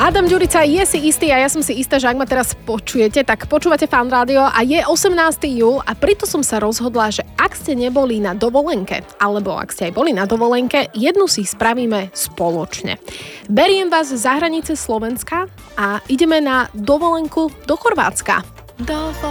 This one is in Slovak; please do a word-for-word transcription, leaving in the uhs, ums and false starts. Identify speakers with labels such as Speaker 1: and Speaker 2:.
Speaker 1: Adam Ďurica je si istý a ja som si istá, že ak ma teraz počujete, tak počúvate Fan Rádio a je osemnásteho júla a preto som sa rozhodla, že ak ste neboli na dovolenke, alebo ak ste aj boli na dovolenke, jednu si spravíme spoločne. Beriem vás za hranice Slovenska a ideme na dovolenku do Chorvátska. Dovolenka.